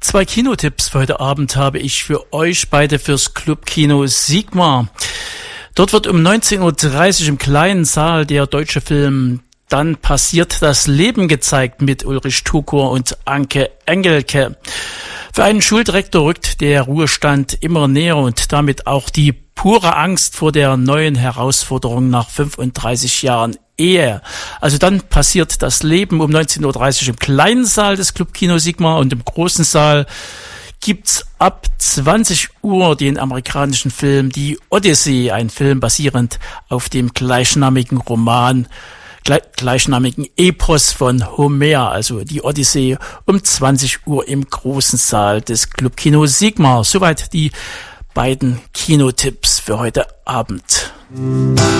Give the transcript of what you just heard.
2 Kinotipps für heute Abend habe ich für euch beide fürs Clubkino Sigma. Dort wird um 19.30 Uhr im kleinen Saal der deutsche Film Dann passiert das Leben gezeigt mit Ulrich Tukur und Anke Engelke. Für einen Schuldirektor rückt der Ruhestand immer näher und damit auch die pure Angst vor der neuen Herausforderung nach 35 Jahren Ehe. Also dann passiert das Leben um 19.30 Uhr im kleinen Saal des Clubkino Sigma und im großen Saal gibt's ab 20 Uhr den amerikanischen Film Die Odyssee, ein Film basierend auf dem gleichnamigen Roman, gleichnamigen Epos von Homer, also Die Odyssee um 20 Uhr im großen Saal des Clubkino Sigma. Soweit die beiden Kinotipps für heute Abend.